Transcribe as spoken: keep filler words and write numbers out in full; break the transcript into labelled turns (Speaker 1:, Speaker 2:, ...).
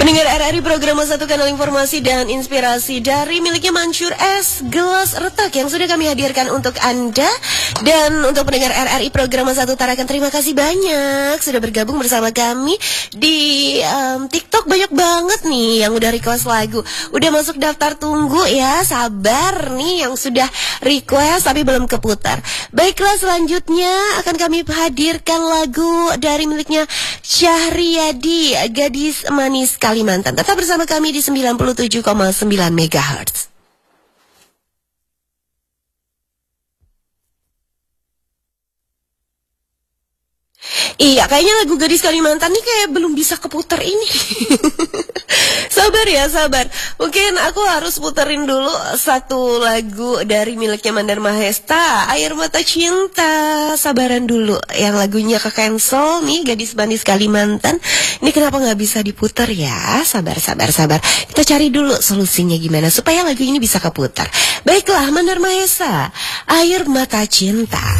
Speaker 1: Pendengar R R I program satu kanal informasi dan inspirasi dari miliknya Mansur S Gelas Retak yang sudah kami hadirkan untuk Anda. Dan untuk pendengar R R I program satu Tarakan, terima kasih banyak sudah bergabung bersama kami di um, TikTok. Banyak banget nih yang udah request lagu, udah masuk daftar tunggu ya. Sabar nih yang sudah request tapi belum keputar. Baiklah, selanjutnya akan kami hadirkan lagu dari miliknya Syahriadi, Gadis Manis Kalimantan. Tetap bersama kami di sembilan puluh tujuh koma sembilan megahertz. Iya, kayaknya lagu Gadis Kalimantan nih kayak belum bisa keputar ini. Sabar ya, sabar. Mungkin aku harus puterin dulu satu lagu dari miliknya Mandar Mahesta, Air Mata Cinta. Sabaran dulu, yang lagunya ke cancel nih, Gadis Manis Kalimantan. Ini kenapa nggak bisa diputar ya? Sabar, sabar, sabar. Kita cari dulu solusinya gimana supaya lagu ini bisa keputar. Baiklah, Mandar Mahesta, Air Mata Cinta.